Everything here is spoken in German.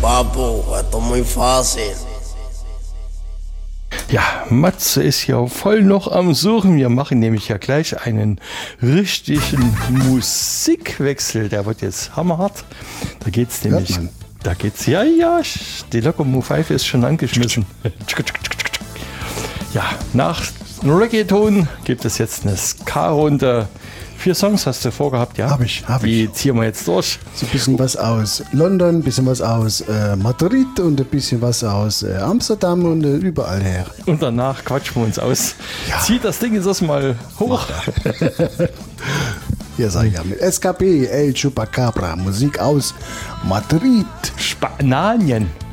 papo, esto es muy fácil. Ja, Matze ist hier voll noch am Suchen. Wir machen nämlich ja gleich einen richtigen Musikwechsel. Der wird jetzt hammerhart. Da geht's nämlich. Da geht's. Ja, die Lokomopfeife ist schon angeschmissen. Ja, nach Reggaeton gibt es jetzt eine Ska-Runde. 4 Songs hast du vorgehabt, ja? Hab ich. Die ziehen wir jetzt durch. So ein bisschen was aus London, ein bisschen was aus Madrid und ein bisschen was aus Amsterdam und überall her. Und danach quatschen wir uns aus. Ja. Zieht das Ding jetzt erstmal hoch. Hier sag ich ja mit SKP, El Chupacabra, Musik aus Madrid. Spanien.